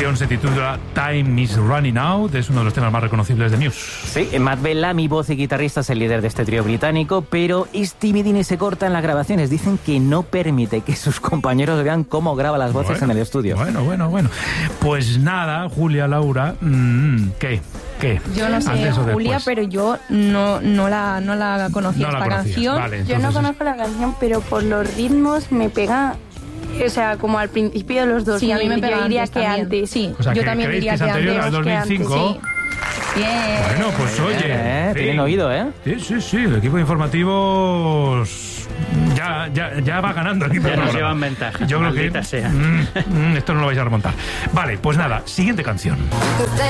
canción se titula Time is Running Out, es uno de los temas más reconocibles de Muse. Sí, Matt Bellamy, voz y guitarrista, es el líder de este trío británico, pero es timidín y se corta en las grabaciones. Dicen que no permite que sus compañeros vean cómo graba las voces en el estudio. Bueno. Pues nada, Julia, Laura, ¿qué? Yo no sé, Julia, pero yo no la conocía esta canción. Vale, yo no conozco la canción, pero por los ritmos me pega, o sea, como al principio de los 2000. Sí, a mí me pega. Yo diría antes que también. antes. Sí, O sea, yo también diría que anterior antes. al 2005. Sí. Bien. Bueno, pues oye. Tienen oído, ¿eh? Sí, el equipo de informativos ya va ganando aquí. Ya nos llevan ventaja. Yo creo Maldita que sea. Esto no lo vais a remontar. Vale, pues nada, siguiente canción.